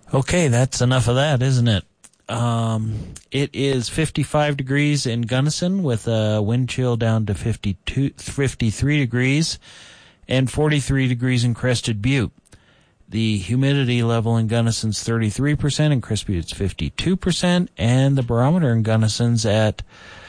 Okay, that's enough of that, isn't it? It is 55 degrees in Gunnison with a wind chill down to 53 degrees and 43 degrees in Crested Butte. The humidity level in Gunnison's 33%, in Crested Butte's 52%, and the barometer in Gunnison's at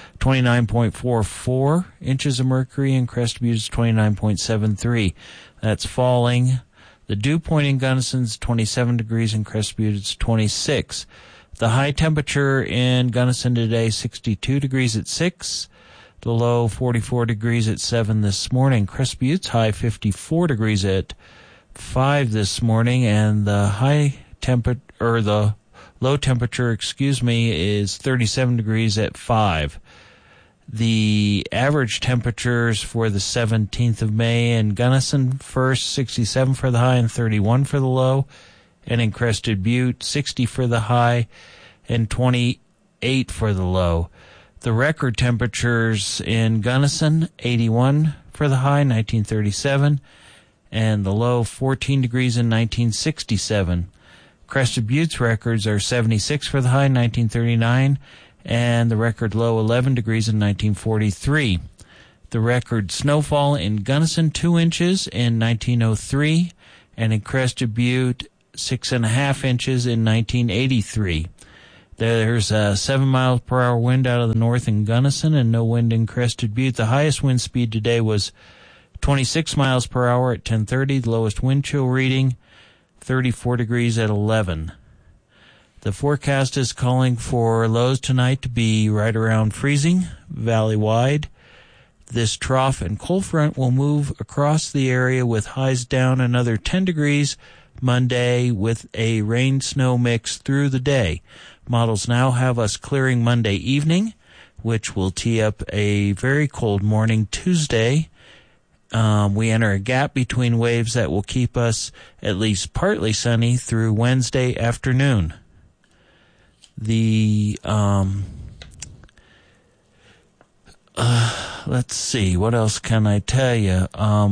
29.44 inches of mercury, and Crested Butte's 29.73. That's falling. The dew point in Gunnison's 27 degrees, and Crested Butte's 26. The high temperature in Gunnison today, 62 degrees at 6. The low, 44 degrees at 7 this morning. Crested Butte's high, 54 degrees at 5 this morning, and the the low temperature, is 37 degrees at 5. The average temperatures for the 17th of May in Gunnison, first 67 for the high and 31 for the low, and in Crested Butte, 60 for the high and 28 for the low. The record temperatures in Gunnison, 81 for the high, 1937, and the low, 14 degrees in 1967. Crested Butte's records are 76 for the high, 1939, and the record low, 11 degrees in 1943. The record snowfall in Gunnison, 2 inches in 1903, and in Crested Butte, 6.5 inches in 1983. There's a 7 miles per hour wind out of the north in Gunnison and no wind in Crested Butte. The highest wind speed today was 26 miles per hour at 10:30. The lowest wind chill reading, 34 degrees at 11. The forecast is calling for lows tonight to be right around freezing, valley-wide. This trough and cold front will move across the area with highs down another 10 degrees Monday with a rain-snow mix through the day. Models now have us clearing Monday evening, which will tee up a very cold morning Tuesday. We enter a gap between waves that will keep us at least partly sunny through Wednesday afternoon. Let's see, what else can I tell you?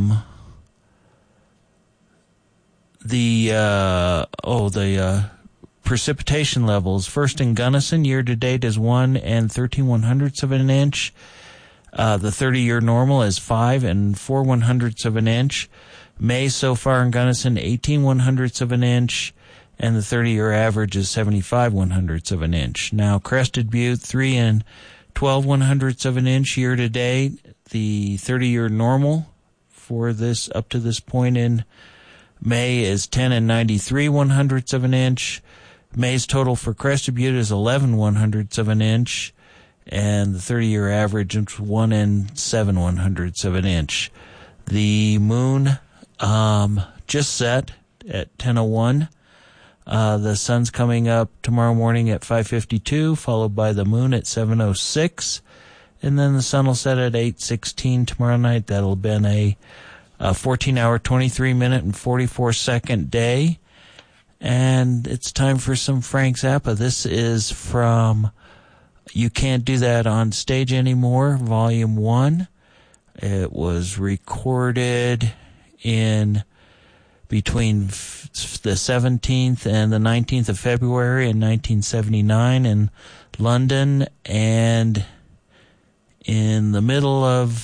The precipitation levels. First in Gunnison, year-to-date is 1 13/100ths of an inch. The 30-year normal is 5 4/100ths of an inch. May so far in Gunnison, 18/100ths of an inch, and the 30-year average is 75/100ths of an inch. Now, Crested Butte, 3 12/100ths of an inch year-to-date. The 30-year normal for this up to this point in May is 10 93/100ths of an inch. May's total for Crested Butte is 11/100ths of an inch, and the 30-year average is 1 7/100ths of an inch. The moon just set at 10:01. The sun's coming up tomorrow morning at 5:52, followed by the moon at 7:06, and then the sun will set at 8:16 tomorrow night. That'll have been a 14-hour, 23-minute, and 44-second day. And it's time for some Frank Zappa. This is from You Can't Do That on Stage Anymore, Volume 1. It was recorded in between the 17th and the 19th of February in 1979 in London, and in the middle of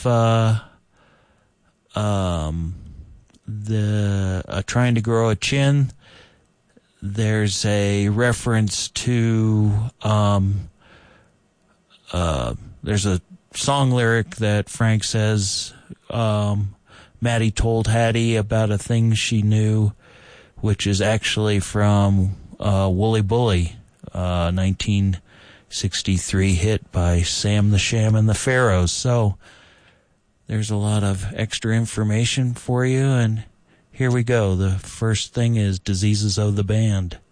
Trying to Grow a Chin, there's a reference to there's a song lyric that Frank says, Maddie told Hattie about a thing she knew, which is actually from Wooly Bully, 1963 hit by Sam the Sham and the Pharaohs. So there's a lot of extra information for you, and here we go. The first thing is Diseases of the Band.